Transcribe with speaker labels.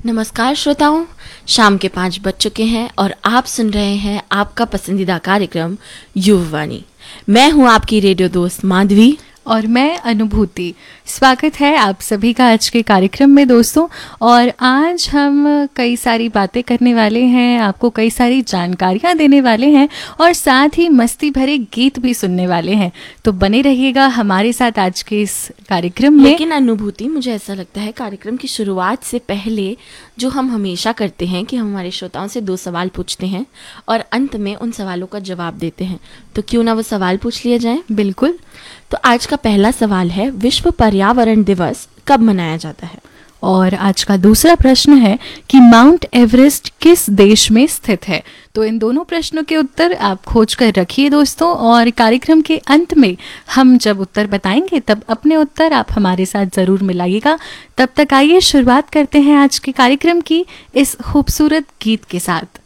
Speaker 1: नमस्कार श्रोताओं, शाम के 5 बज चुके हैं और आप सुन रहे हैं आपका पसंदीदा कार्यक्रम युववाणी। मैं हूं आपकी रेडियो दोस्त माधवी
Speaker 2: और मैं अनुभूति। स्वागत है आप सभी का आज के कार्यक्रम में दोस्तों। और आज हम कई सारी बातें करने वाले हैं, आपको कई सारी जानकारियां देने वाले हैं और साथ ही मस्ती भरे गीत भी सुनने वाले हैं। तो बने रहिएगा हमारे साथ आज के इस कार्यक्रम में।
Speaker 1: लेकिन अनुभूति, मुझे ऐसा लगता है कार्यक्रम की शुरुआत से पहले जो हम हमेशा करते हैं कि हम हमारे श्रोताओं से 2 सवाल पूछते हैं और अंत में उन सवालों का जवाब देते हैं। तो क्यों ना वो सवाल पूछ लिया जाए।
Speaker 2: बिल्कुल।
Speaker 1: तो आज का पहला सवाल है, विश्व पर्यावरण दिवस कब मनाया जाता है?
Speaker 2: और आज का दूसरा प्रश्न है कि माउंट एवरेस्ट किस देश में स्थित है? तो इन दोनों प्रश्नों के उत्तर आप खोज कर रखिए दोस्तों, और कार्यक्रम के अंत में हम जब उत्तर बताएंगे तब अपने उत्तर आप हमारे साथ ज़रूर मिलाइएगा। तब तक आइए शुरुआत करते हैं आज के कार्यक्रम की इस खूबसूरत गीत के साथ।